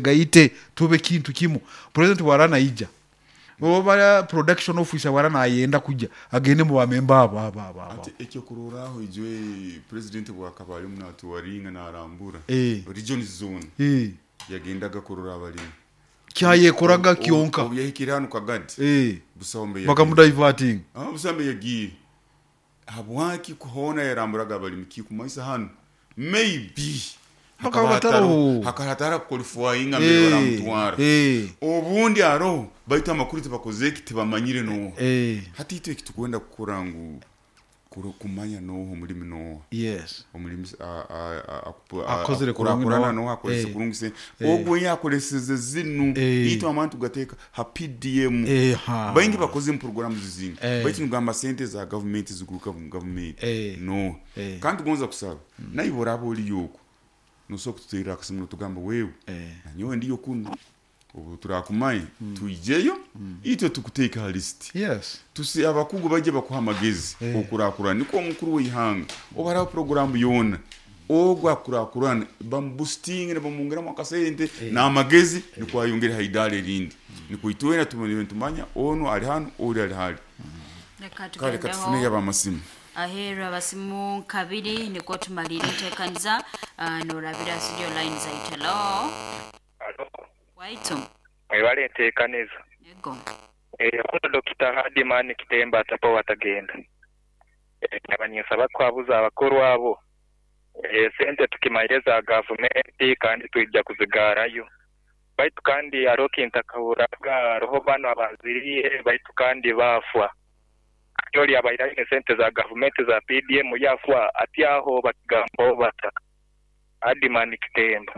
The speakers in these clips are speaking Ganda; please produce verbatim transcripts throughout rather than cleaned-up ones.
gaite tube kintu kimu president warana ija oba production officer warana ayenda kujja agende mu bamemba abo aba aba ati ekyo kururaho ijwe president wa kabali munatu waringa na arambura eh. region zone eh yagendaga kurura abali kyaye koraga kionka obuyahikirano kagadi eh busombe bakamuda diverting ah busombe yagiye habwaki kuhona yaramburaga abali mukikumaisa hano maybe hakabataro hakahatara qualifying ambere baramutwara eh obundi aro baita makuru tibakoze kiti bamanyire no eh hati ite kitugwenda kukorangu kuro kumanya no muri mino yes omulimi akozere kurana no akolese kurungise ogwo yakoleseze zinu ito amantu gateka ha P D M bayingi bakoze mu program zizinga baiti ngamba sente za government ziguruka mu government no kandi gonza kusaba nayibora aboli yoko nuso kutira kusimu tugamba wewe nanyowe ndiyo kuno ubu turakumaye tuijeyo ito tukuteka list yes tusi abakugu baje bakuhamagezi okurakurana niko mukuru w'ihanga obara program yona ogwa kurakurana bamboosting ne bamungera makasente na magezi niko ayongera haidale lindi niko itwena tumenye tumanya ono ali hano ori ali hali kale katufune yaba masimu ahera basimu kabiri niko tumalira tekaniza no rabira studio line za italo alo waito wale tekaniza yego eh kuno Doctor Hardman Kitemba atapo watagenda eh abanyesaba kwabuza abakuru wabo eh sente tukimayeza government kandi tujja kuzigarayo baitu kandi arokinta kaburaga roho bano abaziriye baitu kandi bafwa yoli abayiranye sente za government za P D M yafwa ati aho bagambo bata Hardman Kitemba.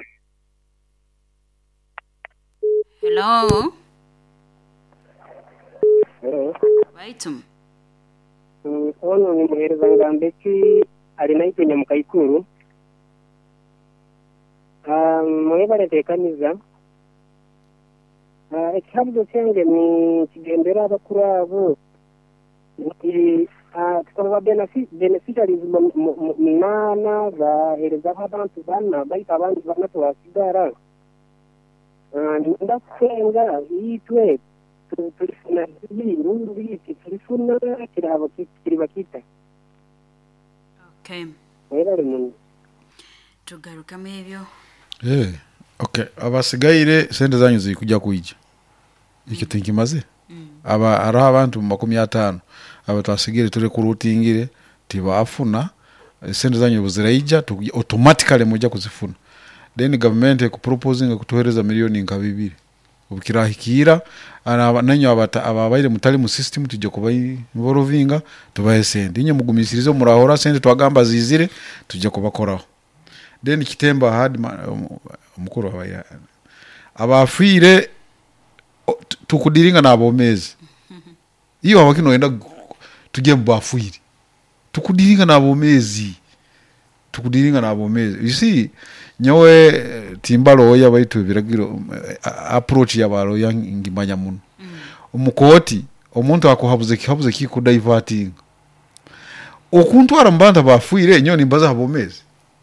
Hello. Hello. Waitum. Mm, ono ni muhereza ngambeki alinaitenya mukaikuru. Um, mwebale tekaniza. Ah, ekihabdo cyenge ni kigendera abakuru abo. Ni ah tukaba benefit beneficiaries minana za hereza abantu bana baita abantu bana twasigara. Ah, nda kwenga itwe tulifuna ibintu biti tulifuna kirabo kiribakita. Okay. Wera rumuntu. Tugaruka mebyo. Eh, okay. Abasigaire sente zanyu zikujja kuija. Iki tinkimaze. Mm. Aba ara abantu makumi atano aba twasigire tule kurutingire tiba afuna sente zanyu buziraija automatically mujja kuzifuna. Then government ku proposing kutohereza milioni nka bibiri. Ubukirahikira ana nanyo abata ababaire mutali mu system tujje kubayi mborovinga tubaye sente. Inye mugumisirizo murahora sente twagamba zizire tujje kubakoraho. Then Kitemba Hardman umukuru abaya abafire tukudiringa nabo mezi iyo abakino enda tujye mbafire tukudiringa nabo mezi tukudiringa nabo mezi you see nyowe timbalo ya baitu biragiro approach yabaro yangimanya muno umukoti omuntu akohabuze kihabuze kikudiverting okuntu arambanda bafire nyo nimbaza habo mezi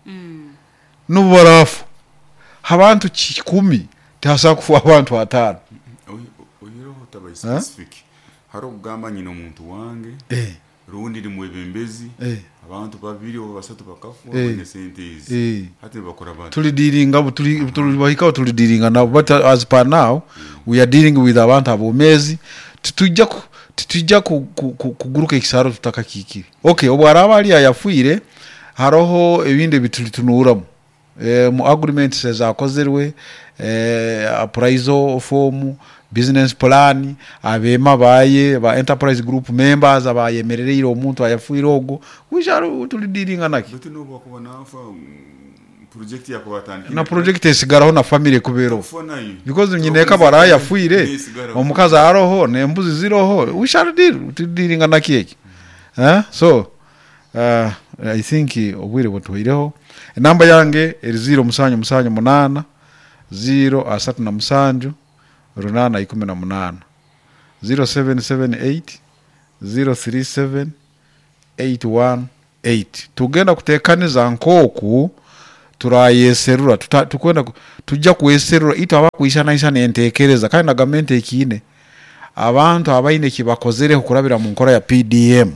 nubarafu abantu kikumi tasa kufu abantu atano oyiro tabaye specific haro kugamba nyino muntu wange eh rundi limwebembezi eh abantu babiri oba basatu bakafu ne sentezi eh hati bakora abantu tuli dealing abo tuli tuli bahika tuli dealing now but as per now mm. we are dealing with abantu abomezi tujja tujja kuguruka ikisaro tutaka kiki okay obwaraba ali yafuire haroho ebinde bitulitunuuramu eh mu agreement says akozerwe eh appraisal form business plan abema baye ba enterprise group members abayemerere omuntu ayafuire ogo wisharo tulidiringa naki but no bakubona afa project yako batandika na project esigaraho na family kubero because nyine kabara yafuire omukaza aroho nembuzi ziroho wisharo tulidiringa naki eki eh so uh, I think obwire botwireho namba yange eri zero musanyo musanyo munana zero asatu na musanjo runana ikumi na munana zero seven seven eight zero three seven eight one eight tugenda kutekaniza nkoku turayeserura tukwenda tujja kuyeserura itaba kuyishana ishana entekereza kandi na government ekine abantu abaine kibakozere okulabira mu nkora ya P D M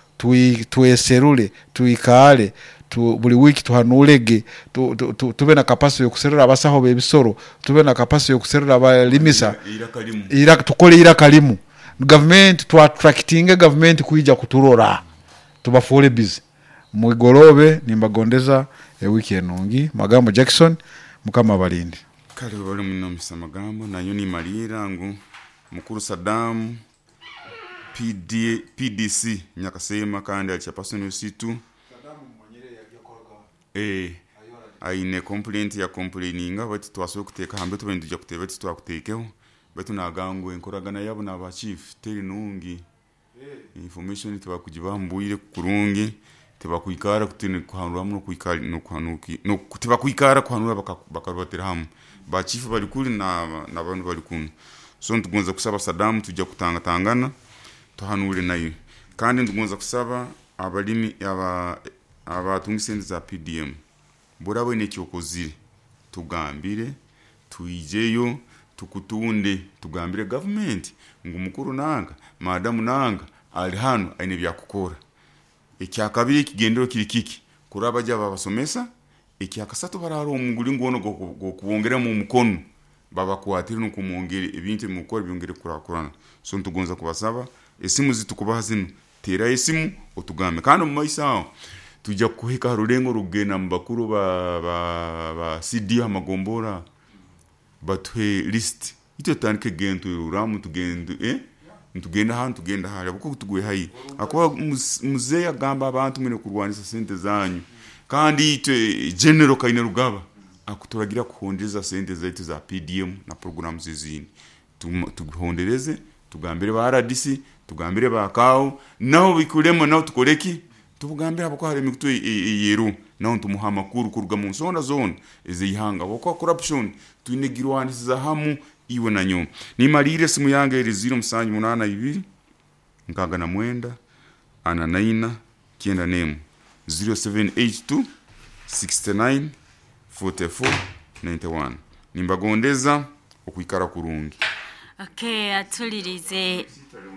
tuyeserule tuikale tu buli wiki tuhanulege tu, tu, tu, tube na capacity yo kuserura abasaho bebisoro tube na capacity yo kuserura abalimisa ira kalimu ira tukole ira kalimu government to attracting government kuija kuturora tubafole busy mwigorobe nimbagondeza e weekend nongi magambo Jackson mukama balindi kale bali muno misa magambo nayo ni malira ngo mukuru Saddam P D P D C nyakasema kandi alichapaso situ Saddam mwenyere yagiye koga eh aine complaint ya complaininga bati twaso kuteka hambe to benduje kuteba bati twakutekeho bati nagangwe enkoragana yabo naba chief teri nungi information tubakujiba mbuyire kurungi tebakuikara kutine kuhanura muno kuikara no kuhanuki no kutiba kuikara kuhanura bakabatira hamwe ba chief bali kuli na nabantu bali kuno so ntugonza kusaba Saddam tujja kutanga tangana tuhanure nayo kandi ntugonza kusaba abalimi aba abatungisende za P D M burabo ne cyokozire tugambire tuijeyo tukutunde tugambire government ngo mukuru nanga madamu nanga ali hano aine byakukora ekyakabiri kigendero kirikiki kuraba jya babasomesa ekyakasatu bararo umuguri ngono go kubongera mu mukono baba kuatiri no kumongere ibintu mu gukora byongere kurakurana so ntugonza kubasaba esimu zitukubaha zino tera esimu otugambe kandi mu maisao tujya kuhika rurengo rugena mbakuru ba ba, ba C D amagombora batwe list ito tanke gento uramu tugendo eh ntugenda hantu tugenda hali kuko tuguye hayi akuba muzeya gamba abantu mene kurwanisa sente zanyu kandi ite general kaine rugaba akuturagira kuhondeza sente zaitu za P D M na program zizini tuguhondereze tugambire ba R D C tugambire ba kawo naho bikuremo naho tukoreki tugambire abako hari mikutu yeru naho tumuhama kuru kuruga mu zona zone ezihanga bako corruption twinegirwanisa hamu iwe na nyo ni malire simu yange iri zero musanju munana ibiri nkaga na mwenda ana naina kienda name zero seven eight two six nine four four nine one nimbagondeza okuikara kurungi okay atulirize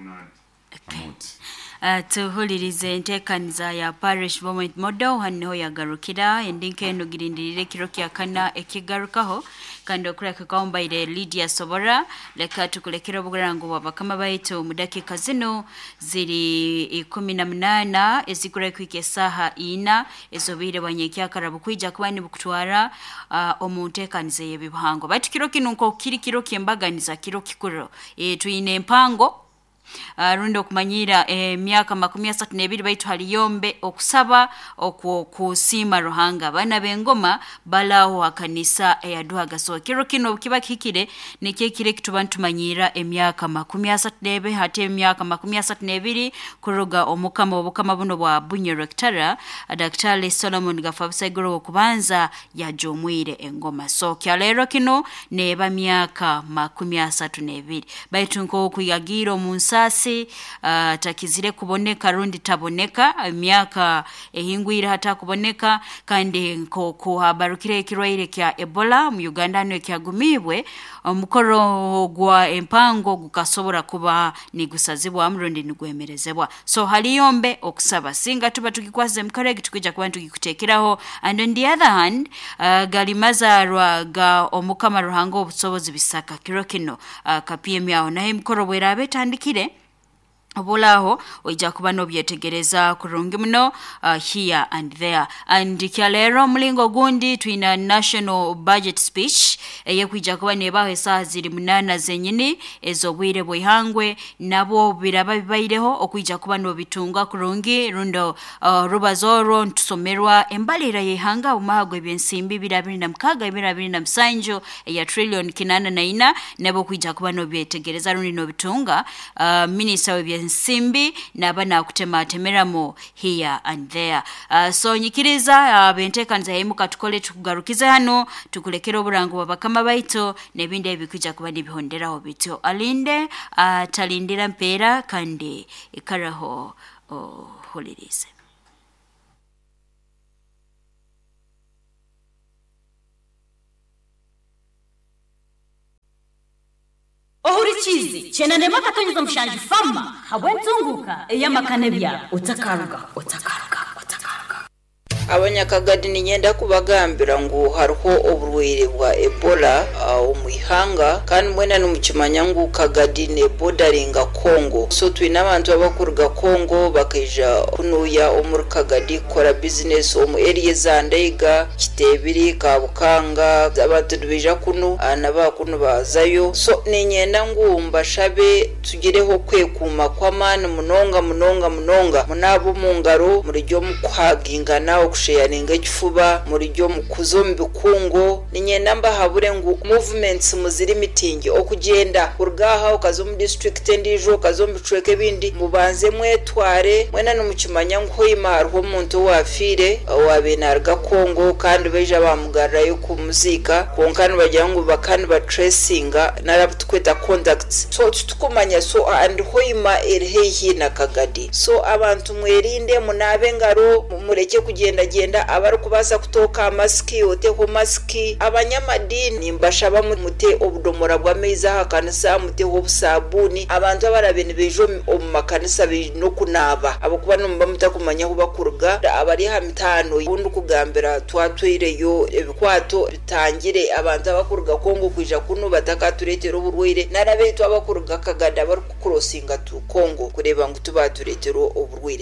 okay. Uh, tuhulirize entekaniza ya parish moment model hanno yagarukira endinke no girindirire kiro kya kana ekigarukaho kandi okureka kaomba ile Lydia Sobora leka tukulekera bugurango babakama baitu mudakika zino ziri kumi na munana ezigura kwike saha ina ezobire banyekya karabu kwija kubani bukutwara uh, omuntekanize yebihango bati kiro kinunko kiri kiro kyembaganiza kiro kikuro e tuine mpango Uh, rundo kumanyira eh, miaka makumi asatu n'ebiri baitu haliyombe okusaba okukusima ruhanga bana bengoma balaho akanisa eyaduha gaso kiro kino kiba kikire nike kire kitubantu manyira emyaka makumi asatu n'ebe hate emyaka makumi asatu n'ebiri kuruga omukama obukama buno bwa bunye rectara Daktari Solomon Gafabisegoro okubanza yajomwire engoma so kyalero kino neba myaka makumi asatu n'ebiri baitu nko kuyagira omunsa sasi uh, takizire kuboneka rundi taboneka myaka ehingwira hata kuboneka kandi ko kuhabarukire kirwaire kya Ebola mu Uganda no kyagumibwe omukoro gwa empango gukasobora kuba ni gusazibwa amrundi ni gwemerezebwa so haliyombe okusaba singa tuba tukikwaze mkorege tukija kubantu gikutekeraho and on the other hand uh, galimazarwa ga omukama ruhango obusobozi bisaka kirokino uh, kapiem yao na mkoro bwera betandikire obulaho oija kuba no byetegereza kurungi muno uh, here and there and kyalero mlingo gundi twina national budget speech eye kuija kuba nebaho saa ziri munana zenyini ezobwire bwihangwe nabo biraba bibaireho okuija kuba no bitunga kurungi rundo uh, rubazoro ntusomerwa embalira yehanga umahagwe byensimbi birabiri na mkaga birabiri na msanjo ya trillion kinana na ina nabo kuija kuba no byetegereza rundi no bitunga uh, minister we Simbi nabana kutema temeramo here and there uh, so nyikiriza uh, bentekanza hemuka tukole tukugarukiza hano tukulekera oburango babakama baito nebinde ebikuja kuba nibihonderaho bityo alinde uh, talindira mpera kandi ikaraho oh, holirize chizi chena nema katonyizo mshanji fama habwentunguka eyamakane bya utakaruga utakaruga utakaruga. Abanyakagadi ninyenda kubagambira ngo hariho oburwaire bwa Ebola omwihanga kandi mwena numukimanya ngo Kagadi ne bordaringa Congo. So twina abantu abakuruga Congo bakija kunuya omuri Kagadi kora business omu area za Ndeiga Kitebiri Kabukanga abantu dubija kuno anaba kuno bazayo. So ninyenda ngo mbashabe tugireho kwekuma kwamana munonga munonga munonga munabo mungaro muri ryo mukwagingana kusheyaninga ikifuba muri ryo mukuzo mbikungo ninyenda mba habure ngo movements muziri mitingi okugenda urgaha ukazo mu district ndijo ukazo mbicweke bindi mubanze mwetware mwena numukimanya ngo hoyimarho umuntu wafire wabenarga Kongo kandi beja bamugarrayo ku muzika konkani bajya ngo bakani ba tracinga narabutkweta contacts. So tukumanya so and hoyima erhehi na Kagadi. So abantu mwerinde munabe ngaro mureke kugenda genda abari kubasa kutoka maski ote ko maski abanyamadini mbashaba mute obudomora bwa meza hakanisa mute obusabuni abantu abarabene bejo mu makanisa no kunaba abakuba no mbamuta kumanya kubakuruga abari ha mitano bundu kugambira twatwireyo ebikwato bitangire abantu abakuruga Kongo kwija kuno batakaturetero uburwire narabe twabakuruga Kagada bari kucrossinga tu Kongo kureba ngo tubaturetero uburwire.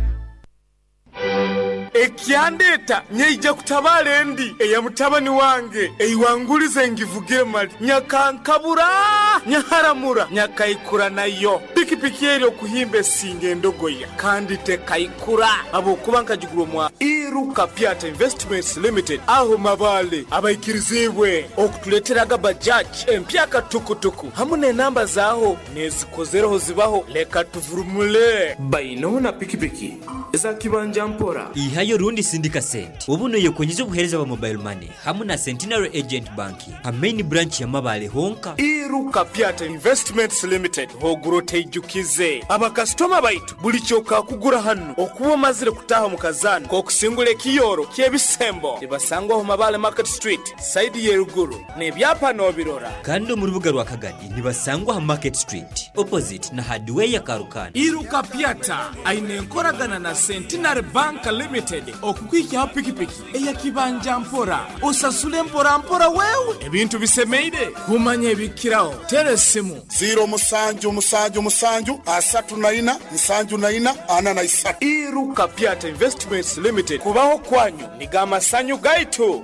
Ekyandeta nyeija kutabala endi eya mutabani wange eiwangulize ngivugire mali nyakankabura nyaharamura nyakaikura nayo pikipiki eri okuhimba singe endogoya kandi tekaikura abo kubanka jigulo mwa Iruka Piata Investments Limited aho mabale abaikirizibwe okutuleteraga bajaj empyaka tukutuku hamune namba zaho nezikozereho zibaho leka tuvurumule baino na pikipiki eza kibanja mpora ihayo rundi sindika sent ubuno yokonyizo buhereza ba mobile money hamuna Centenary Agent Banki ha main branch ya mabale honka Iruka Piata Investments Limited hogurote ijukize aba customer baitu buli cyoka kugura hano okubo mazire kutaha mukazana ko kusingule kiyoro kyebisembo ibasangwa ho mabale Market Street side ye ruguru ne byapa no birora kandi mu rubuga rwa Kagadi nibasangwa ha Market Street opposite na hardware ya Karukana. Iruka Piata aine nkoragana na Centenary Bank Limited okukwikia pikipiki eya kibanja mpora osasule mpora mpora wewe ebintu bisemeide kumanye bikiraho telesimu zero musanju musanju musanju asatu na ina musanju na ina ana na isatu. Iruka Piata Investments Limited kubaho kwanyu nigama sanyu gaitu.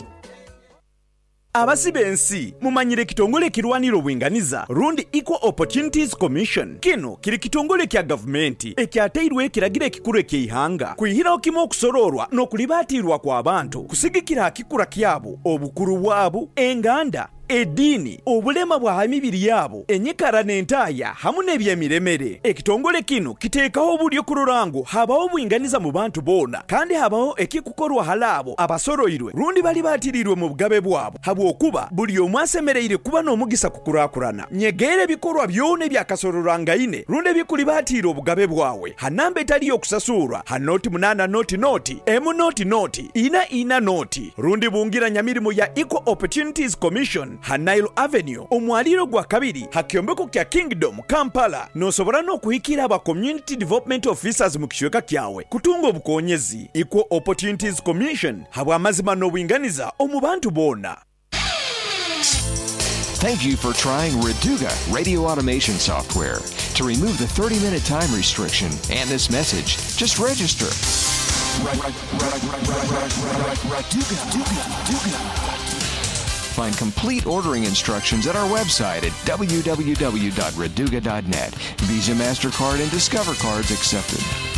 Abasibensi mumanyire kitongole kirwaniro bwinganiza Rundi Equal Opportunities Commission. Kino kiri kitongole kya governmenti ekyateirwe kiragire kikuru ekihanga kuihiraho kimo okusororwa n'okulibatirwa kwa abantu kusigikira akikura kyabo obukuru bwabo enganda edini obulema bwa hamibiri yabo enyikara n'entaya hamune ebyemiremere. Ekitongole kino kiteekaho obulyo kururango habaho bwinganiza mu bantu bona kandi habaho ekikukorwa halabo abasoroirwe Rundi bali batirirwe mu bugabe bwabo habwokuba buli omu asemereire kuba n'omugisa kukurakurana nyegere bikorwa byone byakasororanga ine Rundi bikuli batira obugabe bwawe hanamba etali okusasurwa hanoti munana noti noti emu noti noti ina ina noti Rundi bungira nyamirimu ya Equal Opportunities Commission Hanailo Avenue omwaliro gwa kabiri hakyombeko kya Kingdom Kampala nosobora n'okuhikira aba Community Development Officers mu kishweka kyawe kutunga obukonyezi. Equal Opportunities Commission habwa amazima n'obwinganiza omu bantu bona. Thank you for trying Reduga radio automation software. To remove the thirty minute time restriction and this message, just register. Find complete ordering instructions at our website at w w w dot reduga dot net. Visa, MasterCard, and Discover cards accepted.